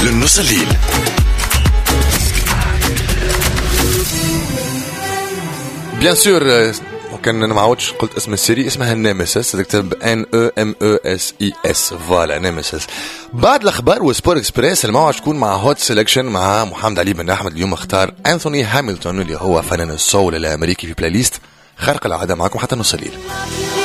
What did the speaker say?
للنص الليل. بيان سور كان انا ما عودش قلت اسم السيري، اسمها نيميسيس، تكتب NEMESIS. فوالا نيميسيس. بعد الاخبار وسبور اكسبريس الموعد تكون مع هوت سيلكشن مع محمد علي بن احمد. اليوم اختار أنثوني هاميلتون اللي هو فنان السول الامريكي في بلاي ليست خارق العاده. معكم حتى نص الليل.